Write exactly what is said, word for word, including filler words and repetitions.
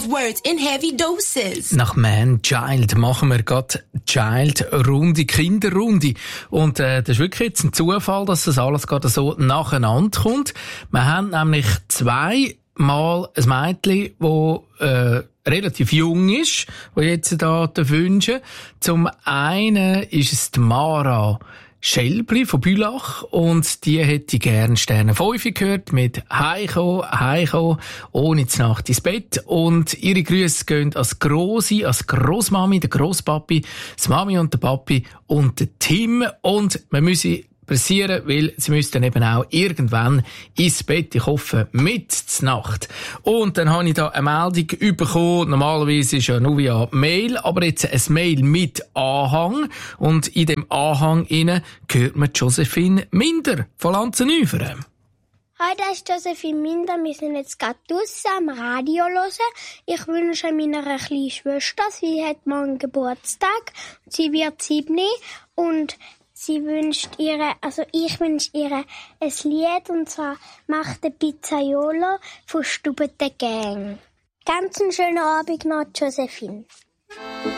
words in heavy doses. Nach Man Child machen wir gerade Child-Runde, Kinderrunde. Und äh, das ist wirklich jetzt ein Zufall, dass das alles gerade so nacheinander kommt. Wir haben nämlich zweimal ein Mädchen, das äh, relativ jung ist, das jetzt da wünschen. Zum einen ist es die Mara Schelbli von Bülach und die hätte gern Sterne fünf gehört mit Heiko, Heiko, ohne die Nacht ins Bett. Und ihre Grüße gehen als Grossi, als Grossmami, der Grosspapi, das Mami und der Papi und der Tim. Und wir müssen pressieren, weil sie müssten eben auch irgendwann ins Bett. Ich hoffe, mit zur Nacht. Und dann habe ich da eine Meldung bekommen. Normalerweise ist ja nur via Mail, aber jetzt ein Mail mit Anhang. Und in dem Anhang innen hört man Josephine Minder von Lanzenüferen. Hi, das ist Josephine Minder. Wir sind jetzt gerade draussen am Radio hören. Ich wünsche meiner kleinen Schwester, sie hat morgen Geburtstag. Sie wird sieben und sie wünscht ihre, also ich wünsche ihr ein Lied, und zwar «Macht der Pizzaiolo» von Stube der Gang. Ganz einen schönen Abend noch, Josephine.